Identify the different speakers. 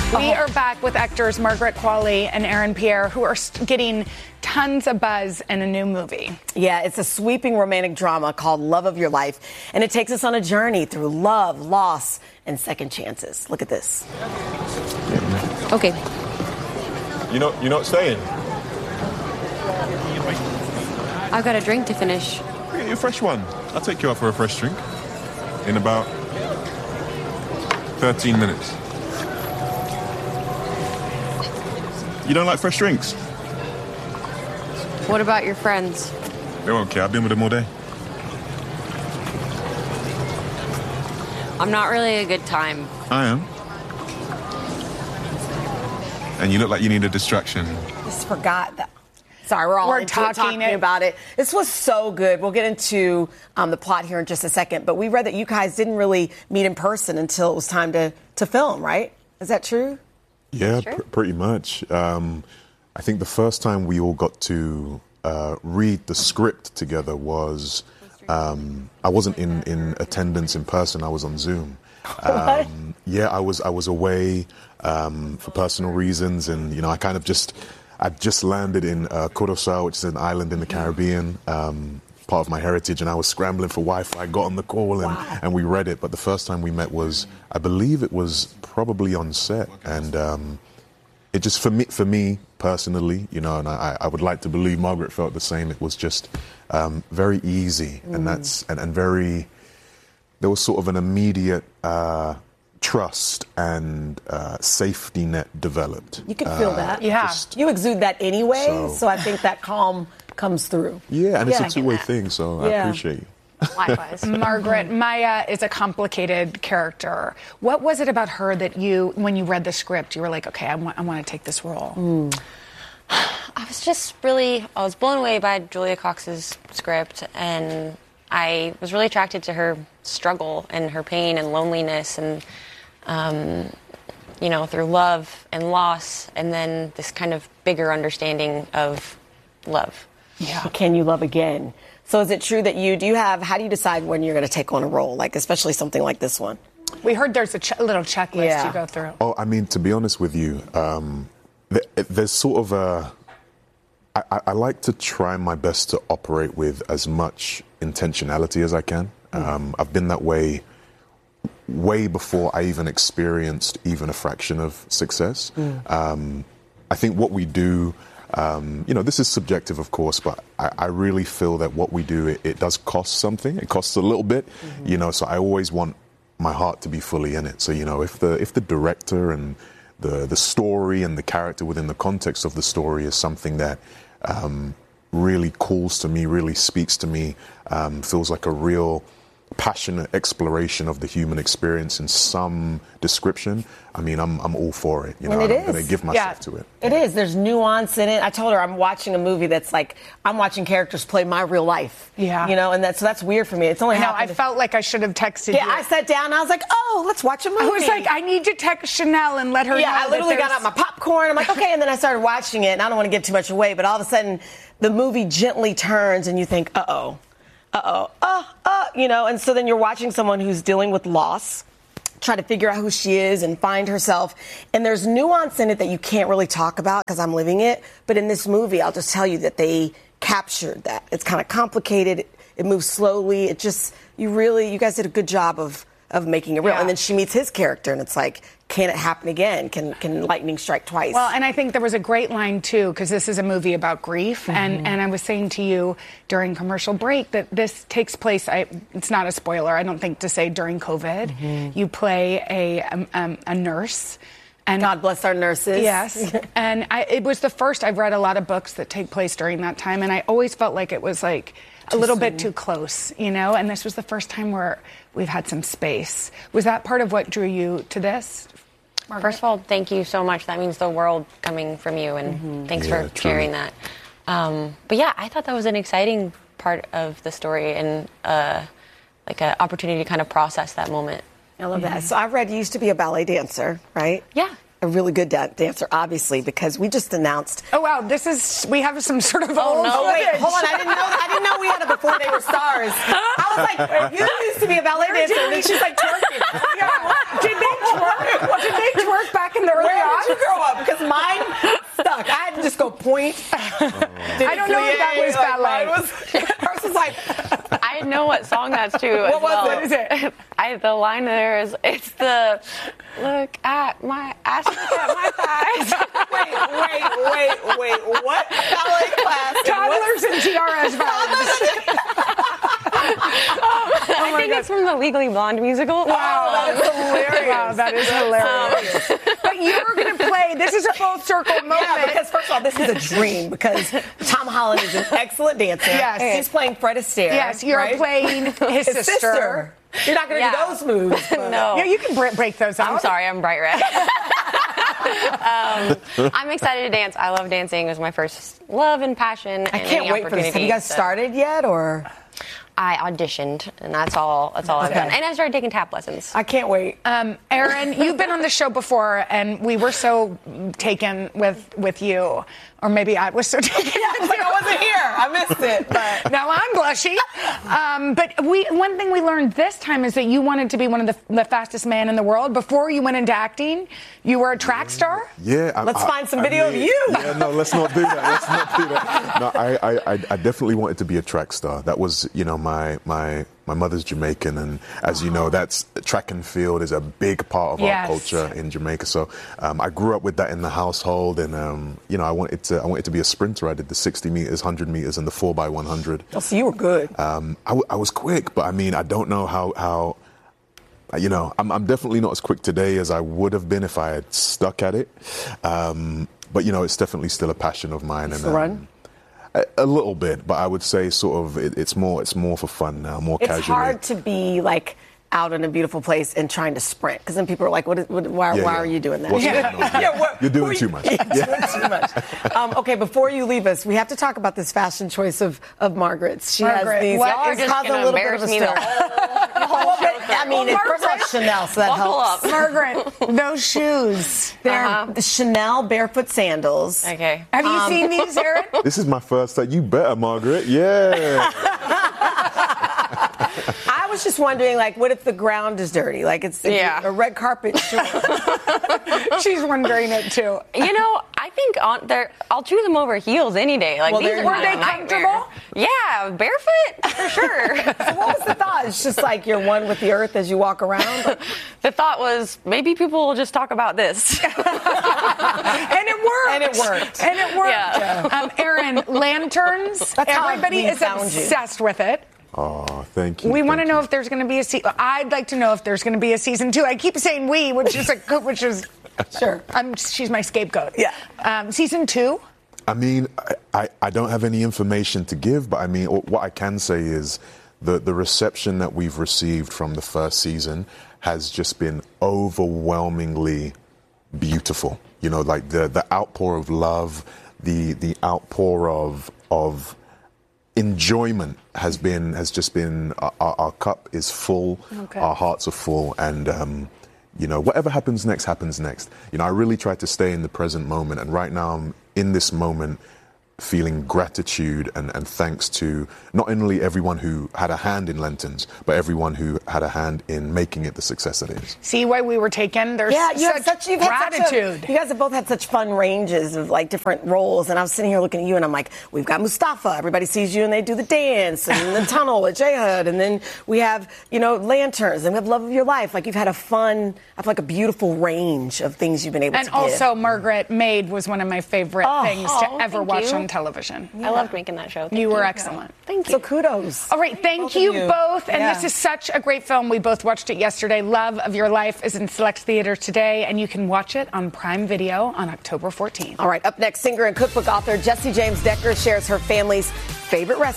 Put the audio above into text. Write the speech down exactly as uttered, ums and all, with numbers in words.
Speaker 1: We are back with actors Margaret Qualley and Aaron Pierre, who are getting tons of buzz in a new movie.
Speaker 2: Yeah, it's a sweeping romantic drama called Love of Your Life, and it takes us on a journey through love, loss, and second chances. Look at this.
Speaker 3: Okay.
Speaker 4: You know, you're not staying?
Speaker 3: I've got a drink to finish.
Speaker 4: I'll get you a fresh one. I'll take you out for a fresh drink in about thirteen minutes. You don't like fresh drinks?
Speaker 3: What about your friends?
Speaker 4: They won't care. I've been with them all day.
Speaker 3: I'm not really a good time.
Speaker 4: I am. And you look like you need a distraction.
Speaker 2: Just forgot that. Sorry, we're all
Speaker 1: We're
Speaker 2: into
Speaker 1: talking,
Speaker 2: talking
Speaker 1: it.
Speaker 2: about it. This was so good. We'll get into um, the plot here in just a second. But we read that you guys didn't really meet in person until it was time to, to film, right? Is that true?
Speaker 4: Yeah,
Speaker 3: Sure.
Speaker 4: pr- pretty much. Um, I think the first time we all got to uh, read the script together was um, I wasn't in, in attendance in person. I was on Zoom. Um, yeah, I was I was away um, for personal reasons, and you know I kind of just I just landed in uh, Curaçao, which is an island in the Caribbean. Um, part of my heritage, and I was scrambling for Wi-Fi, got on the call, and,
Speaker 2: Wow.
Speaker 4: and we read it. But the first time we met was, I believe it was probably on set, and um, it just, for me, for me personally, you know, and I, I would like to believe Margaret felt the same. It was just um, very easy, mm. and that's and, and very. There was sort of an immediate uh, trust and uh, safety net developed.
Speaker 2: You can feel
Speaker 4: Uh,
Speaker 2: that.
Speaker 1: Yeah.
Speaker 2: Just, you exude that anyway, so,
Speaker 4: So-
Speaker 2: I think that calm comes through.
Speaker 4: Yeah, and
Speaker 2: Yeah.
Speaker 4: it's a two-way thing, so I
Speaker 2: Yeah.
Speaker 4: appreciate you.
Speaker 3: Likewise.
Speaker 1: Margaret, Maya is a complicated character. What was it about her that you, when you read the script, you were like, okay, I want, I want to take this role?
Speaker 2: Mm.
Speaker 3: I was just really, I was blown away by Julia Cox's script, and I was really attracted to her struggle and her pain and loneliness, and, um, you know, through love and loss, and then this kind of bigger understanding of love.
Speaker 1: Yeah.
Speaker 2: Can you love again? So is it true that you, do you have, how do you decide when you're going to take on a role, like especially something like this one?
Speaker 1: We heard there's a ch- little checklist
Speaker 2: Yeah.
Speaker 1: you go through.
Speaker 4: Oh, I mean, to be honest with you, um, th- there's sort of a. I, I, I like to try my best to operate with as much intentionality as I can. Mm. Um, I've been that way way before I even experienced even a fraction of success. Mm. Um, I think what we do. Um, you know, this is subjective, of course, but I, I really feel that what we do, it, it does cost something. It costs a little bit, mm-hmm. you know, so I always want my heart to be fully in it. So, you know, if the if the director and the the story and the character within the context of the story is something that um, really calls to me, really speaks to me, um, feels like a real passionate exploration of the human experience in some description, I mean, I'm I'm all for it. You know,
Speaker 2: And it
Speaker 4: I'm
Speaker 2: is.
Speaker 4: going to give myself
Speaker 1: Yeah.
Speaker 4: to it.
Speaker 2: It is. There's nuance in it. I told her I'm watching a movie that's like, I'm watching characters play my real life.
Speaker 1: Yeah.
Speaker 2: You know, and that's, so that's weird for me. It's only
Speaker 1: I know, I
Speaker 2: happened.
Speaker 1: felt like I should have texted
Speaker 2: yeah,
Speaker 1: you.
Speaker 2: I sat down and I was like, oh, let's watch a movie.
Speaker 1: I was like, I need to text Chanel and let her know.
Speaker 2: Yeah, I literally
Speaker 1: that
Speaker 2: got
Speaker 1: there's-
Speaker 2: out my popcorn. I'm like, okay, and then I started watching it, and I don't want to give too much away, but all of a sudden, the movie gently turns, and you think, uh-oh, uh-oh, uh, uh, you know, and so then you're watching someone who's dealing with loss, trying to figure out who she is and find herself, and there's nuance in it that you can't really talk about because I'm living it, but in this movie, I'll just tell you that they captured that. It's kind of complicated. It, it moves slowly. It just, you really, you guys did a good job of of making it real.
Speaker 1: Yeah.
Speaker 2: And then she meets his character, and it's like, can it happen again? Can can lightning strike twice?
Speaker 1: Well, and I think there was a great line, too, because this is a movie about grief.
Speaker 2: Mm-hmm.
Speaker 1: And, and I was saying to you during commercial break that this takes place, I, it's not a spoiler, I don't think, to say during COVID.
Speaker 2: Mm-hmm.
Speaker 1: You play a, um, um, a nurse. And
Speaker 2: God bless our nurses.
Speaker 1: Yes. And I, it was the first, I've read a lot of books that take place during that time, and I always felt like it was like a little bit too close, you know? And this was the first time where we've had some space. Was that part of what drew you to this? Margaret?
Speaker 3: First of all, thank you so much. That means the world coming from you, and
Speaker 2: Mm-hmm.
Speaker 3: thanks
Speaker 4: Yeah,
Speaker 3: for
Speaker 4: truly.
Speaker 3: sharing that. Um, but yeah, I thought that was an exciting part of the story, and uh, like an opportunity to kind of process that moment.
Speaker 2: I love that. So I read you used to be a ballet dancer, right?
Speaker 3: Yeah.
Speaker 2: A really good da- dancer, obviously, because we just announced.
Speaker 1: Oh, wow, this is, we have some sort of
Speaker 2: Oh
Speaker 1: old
Speaker 2: no! Wait,
Speaker 1: footage.
Speaker 2: hold on. I didn't know. I didn't know we had a before they were stars. I was like, you used to be a ballet dancer, and then she's like twerking.
Speaker 1: Did they twerk? Did they twerk back in the early
Speaker 2: Where
Speaker 1: night. I don't know if that was ballet.
Speaker 2: Was, hers was like,
Speaker 3: I know what song that's to.
Speaker 2: What was
Speaker 3: well.
Speaker 2: it?
Speaker 1: What is it?
Speaker 3: I, the line there is, it's the, look at my ass, look at my thighs.
Speaker 2: wait, wait, wait, wait, what ballet class?
Speaker 1: Toddlers and tiaras vibes.
Speaker 3: I think it's from the Legally Blonde musical.
Speaker 2: Wow, that is hilarious.
Speaker 1: Wow, that is hilarious. But you're going to play, this is a full circle moment.
Speaker 2: Yeah, because first of all, this is a dream because Tom Holland is an excellent dancer.
Speaker 1: Yes.
Speaker 2: He's playing Fred Astaire.
Speaker 1: Yes, you're
Speaker 2: right?
Speaker 1: playing his,
Speaker 2: His
Speaker 1: sister.
Speaker 2: sister. You're not going to
Speaker 3: Yeah.
Speaker 2: do those moves. But.
Speaker 3: No.
Speaker 1: Yeah, you can break, break those out.
Speaker 3: I'm sorry, I'm bright red. um, I'm excited to dance. I love dancing. It was my first love and passion.
Speaker 2: I
Speaker 3: and
Speaker 2: can't
Speaker 3: any
Speaker 2: wait for this. Have you
Speaker 3: opportunity,
Speaker 2: guys
Speaker 3: so
Speaker 2: started yet, or?
Speaker 3: I auditioned, and that's all. That's all
Speaker 2: Okay.
Speaker 3: I've done. And I started taking tap lessons.
Speaker 2: I can't wait.
Speaker 1: Um, Erin, you've been on the show before, and we were so taken with with you, or maybe I was so taken.
Speaker 2: It's like I wasn't here. I missed it. But
Speaker 1: Now I'm blushy. Um, but we one thing we learned this time is that you wanted to be one of the, the fastest man in the world. Before you went into acting, you were a track star.
Speaker 4: Yeah, I,
Speaker 2: Let's
Speaker 4: I-
Speaker 2: find some
Speaker 4: I
Speaker 2: video of
Speaker 4: mean-
Speaker 2: you.
Speaker 4: Yeah, no, let's not do that. Let's not do that. No, I, I, I I definitely wanted to be a track star. That was, you know, my my my mother's Jamaican, and as you know, that's track and field is a big part of
Speaker 1: Yes.
Speaker 4: our culture in Jamaica. So um, I grew up with that in the household, and um, you know, I wanted to I wanted to be a sprinter. I did the sixty meters, one hundred meters, and the four by one hundred.
Speaker 2: Oh, so you were good.
Speaker 4: Um, I, w- I was quick, but I mean, I don't know how how. You know, I'm, I'm definitely not as quick today as I would have been if I had stuck at it. Um, but you know, it's definitely still a passion of mine. And
Speaker 2: the run?
Speaker 4: A, a little bit, but I would say sort of it, it's more it's more for fun now, more
Speaker 2: It's
Speaker 4: casually.
Speaker 2: hard to be like out in a beautiful place and trying to sprint because then people are like, "What? Is, what why,
Speaker 4: Yeah,
Speaker 2: why
Speaker 4: yeah.
Speaker 2: are you doing that?"
Speaker 4: What's
Speaker 2: yeah,
Speaker 4: going on?
Speaker 2: yeah, what-
Speaker 4: You're doing
Speaker 2: who are
Speaker 4: too
Speaker 2: you-
Speaker 4: much.
Speaker 2: Yeah,
Speaker 4: Yeah.
Speaker 2: doing too much. Um, okay, before you leave us, we have to talk about this fashion choice of of Margaret's. She
Speaker 1: Margaret,
Speaker 2: has these.
Speaker 1: what?
Speaker 3: Y'all are
Speaker 2: it's
Speaker 3: just
Speaker 2: causing
Speaker 3: gonna
Speaker 2: a little bit of
Speaker 3: embarrass
Speaker 2: a
Speaker 3: me
Speaker 2: stir.
Speaker 3: the
Speaker 2: Well, but, I mean,
Speaker 1: Well,
Speaker 2: it's first of all,
Speaker 1: Margaret-
Speaker 2: Chanel, so that
Speaker 3: Buckle
Speaker 2: helps.
Speaker 3: up.
Speaker 1: Margaret, those shoes.
Speaker 2: They're
Speaker 3: Uh-huh.
Speaker 2: the Chanel barefoot sandals.
Speaker 3: Okay.
Speaker 1: Have you
Speaker 2: Um,
Speaker 1: seen these, Erin?
Speaker 4: This is my first time. You better, Margaret. Yeah.
Speaker 2: I was just wondering, like, what if the ground is dirty? Like, it's
Speaker 3: Yeah.
Speaker 2: a red carpet. Sure.
Speaker 1: She's wondering it too.
Speaker 3: You know, I think on there, I'll choose them over heels any day. Like
Speaker 2: Well,
Speaker 3: these
Speaker 2: there
Speaker 3: are
Speaker 2: you
Speaker 3: not
Speaker 1: go.
Speaker 3: a
Speaker 1: Were they
Speaker 3: nightmare.
Speaker 1: comfortable?
Speaker 3: Yeah, barefoot for sure.
Speaker 2: So what was the thought? It's just like you're one with the earth as you walk around.
Speaker 3: The thought was maybe people will just talk about this.
Speaker 1: And it worked.
Speaker 2: And it worked.
Speaker 1: And it worked.
Speaker 3: Yeah.
Speaker 1: Um, Erin, lanterns.
Speaker 2: That's how
Speaker 1: Everybody
Speaker 2: we
Speaker 1: is
Speaker 2: found you.
Speaker 1: obsessed with it.
Speaker 4: Oh, thank you.
Speaker 1: We want to
Speaker 4: thank
Speaker 1: know
Speaker 4: you.
Speaker 1: if there's going to be a season. I'd like to know if there's going to be a season two. I keep saying we, which is a, which is
Speaker 2: Sure.
Speaker 1: I'm, she's my scapegoat.
Speaker 2: Yeah.
Speaker 1: Um, season two.
Speaker 4: I mean, I, I, I don't have any information to give, but I mean, what I can say is the, the reception that we've received from the first season has just been overwhelmingly beautiful. You know, like the, the outpour of love, the the outpour of of enjoyment has been has just been our, our cup is full,
Speaker 1: Okay.
Speaker 4: our hearts are full, and um, you know, whatever happens next happens next. You know, I really try to stay in the present moment, and right now I'm in this moment feeling gratitude and, and thanks to not only everyone who had a hand in Lentons, but everyone who had a hand in making it the success it is.
Speaker 1: See why we were taken? There's
Speaker 2: Yeah, you
Speaker 1: such,
Speaker 2: have such you've had such a-
Speaker 1: gratitude.
Speaker 2: you guys have both had such fun ranges of like different roles, and I was sitting here looking at you, and I'm like, we've got Mustafa. Everybody sees you, and they do the dance, and the tunnel at J H U D, and then we have you know lanterns, and we have Love of Your Life. Like you've had a fun, I feel like a beautiful range of things you've been able
Speaker 1: and
Speaker 2: to
Speaker 1: also,
Speaker 2: give.
Speaker 1: Margaret Maid was one of my favorite
Speaker 2: Oh.
Speaker 1: things
Speaker 3: Oh,
Speaker 1: to ever
Speaker 3: thank
Speaker 1: watch
Speaker 3: you.
Speaker 1: on television.
Speaker 3: I loved making that show. Thank
Speaker 1: You were excellent.
Speaker 3: Thank you.
Speaker 2: So kudos.
Speaker 1: All right, thank
Speaker 2: Both of
Speaker 1: you,
Speaker 2: you.
Speaker 1: both. And
Speaker 2: Yeah.
Speaker 1: this is such a great film. We both watched it yesterday. Love of Your Life is in select theaters today, and you can watch it on Prime Video on October fourteenth.
Speaker 2: All right, up next, singer and cookbook author Jessie James Decker shares her family's favorite recipe.